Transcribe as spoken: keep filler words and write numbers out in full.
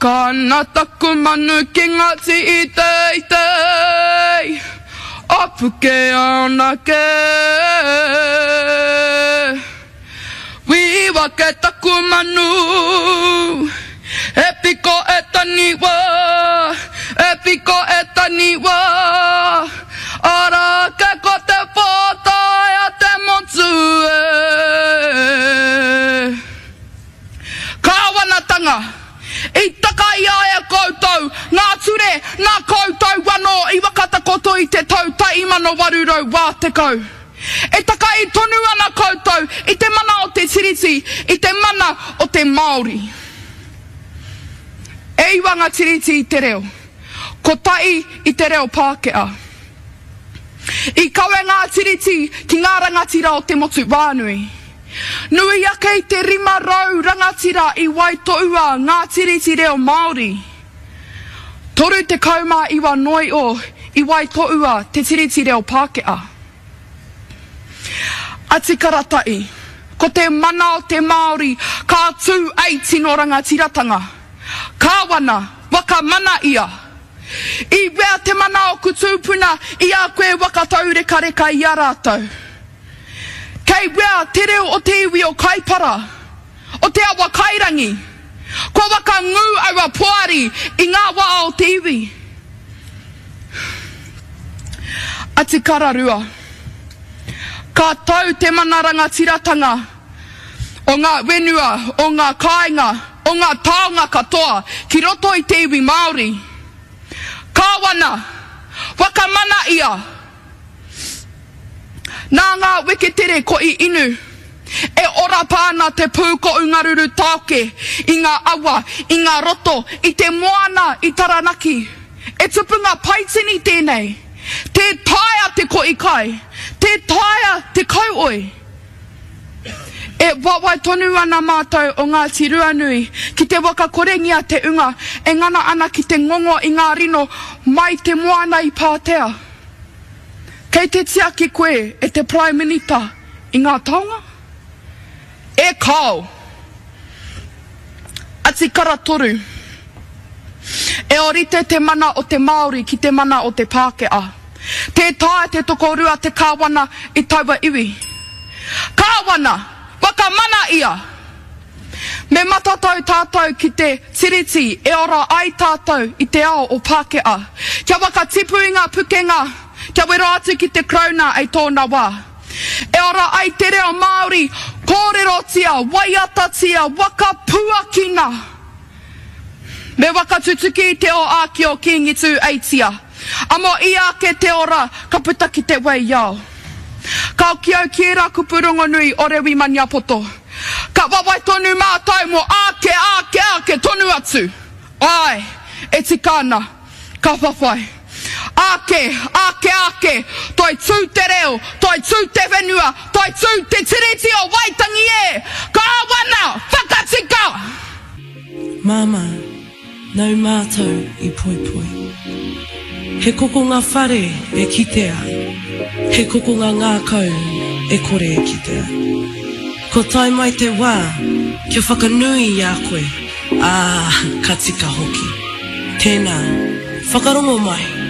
Kana taku manu ki ngati I tei tei Apuke ana ke Wiwa ke taku manu E piko e taniwa E piko e taniwa Ara ke ko te pōtai a te motu e Kāwanatanga I taka ia e koutou Ngā ture, ngā koutou wano I wakata koto I te tau Ta imano warurau wā te kau E taka I tonu ana koutou I te mana o te tiriti I te mana o te Māori E iwa ngā tiriti I te reo Ko tai I te reo Pākehā I kawe ngā tiriti Ki ngā rangatira o te motu wānui Nui ake I te rima rau rangatira I Waitoua ngā tiriti reo Māori. Toru te kaumā iwa noi o I Waitoua te tiriti reo Pākehā. Ati karatai, ko te mana o te Māori ka tū ei tino rangatiratanga. Kāwana, waka mana ia. I wea te mana o kutūpuna I a koe wakatau reka reka I a rātou. Kei wea te reo o te iwi o kaipara, o te awa kairangi, ko waka ngū aua puari I ngā waa o te iwi. Ati kararua, ka tau te mana rangatiratanga o ngā wenua, o ngā kāinga, o ngā taonga katoa ki roto I te iwi Māori. Kāwana, waka mana ia. Nā ngā weketere ko I inu, e ora pāna te pūko ungaruru tāke, I ngā awa, I ngā roto, I te moana, I taranaki. E tupunga paitini tēnei, te taia te ko I kai, te taia te kauoi. E wawai tonu ana mātou o ngā tirua nui, ki te waka korengia te unga, e ngana ana ki te ngongo I ngā rino, mai te moana I Pātea. Kei te tia ki koe e te Prime Minister I ngā taonga? E kau. Ati karatoru. E orite te mana o te Māori ki te mana o te Pākehā. Te tae te tokorua te kāwana I taua iwi. Kāwana, waka mana ia. Me matatau tātou ki te tiriti e ora ai tātou I te ao o Pākehā. Kia waka tipu I ngā pukenga. Kia wera atu ki te krauna ai tōna wā. E ora ai te reo Māori, kōrerotia, waiatatia, waka puakina. Me waka tutuki te o āki o Kingitu Aitia. Amo I ake te ora, ka puta ki te wei iau. Ka kiau ki rā kupurongo nui o rewi maniapoto. Ka wawai tonu mātou mo ake, ake, ake tonu atu. Ai, e tikana, ka whawhai. Ake, ake, ake, toi tū te reo, toi tū te whenua, toi tū te tiriti o Waitangi e, kāwana, whakatika! Mama, nau mātou I poi poi. He koko ngā whare e kitea, he koko ngā ngākau e kore e kitea. Ko tai mai te wā, kia whakanui I a koe, ā, ka tika hoki. Tēnā, whakarongo mai.